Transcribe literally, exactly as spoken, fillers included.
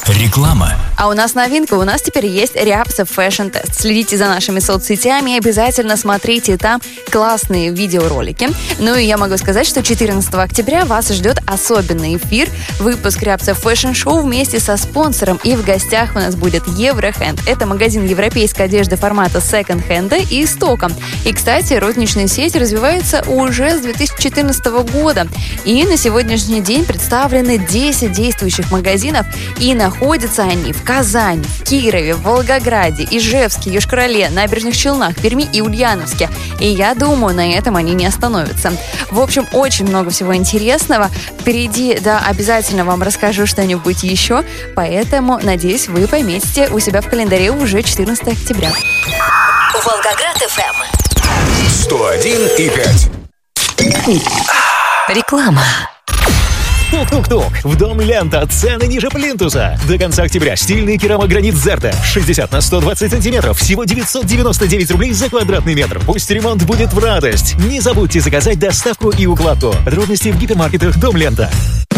Реклама. А у нас новинка, у нас теперь есть Рябцев Fashion Test. Следите за нашими соцсетями и обязательно смотрите там классные видеоролики. Ну и я могу сказать, что четырнадцатого октября вас ждет особенный эфир, выпуск Рябцев Fashion Show вместе со спонсором. И в гостях у нас будет Еврохенд. Это магазин европейской одежды формата секонд-хенда и стока. И, кстати, розничная сеть развивается уже с две тысячи четырнадцатого года. И на сегодняшний день представлены десять действующих магазинов, и находятся они в Казани, Кирове, Волгограде, Ижевске, Йошкар-Оле, Набережных Челнах, Перми и Ульяновске. И я думаю, на этом они не остановятся. В общем, очень много всего интересного. Впереди, да, обязательно вам расскажу что-нибудь еще. Поэтому, надеюсь, вы пометите у себя в календаре уже четырнадцатого октября. Волгоград эф эм сто один и пять. Реклама. Тук-тук-тук. В Дом Лента. Цены ниже плинтуса. До конца октября стильный керамогранит Зерта. шестьдесят на сто двадцать сантиметров. Всего девятьсот девяносто девять рублей за квадратный метр. Пусть ремонт будет в радость. Не забудьте заказать доставку и укладку. Подробности в гипермаркетах Дом Лента.